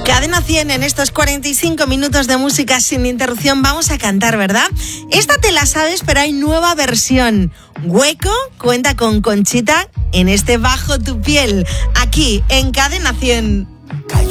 Cadena 100, en estos 45 minutos de música sin interrupción vamos a cantar, ¿verdad? Esta te la sabes, pero hay nueva versión. Hueco cuenta con Conchita en este Bajo tu piel, aquí en Cadena 100.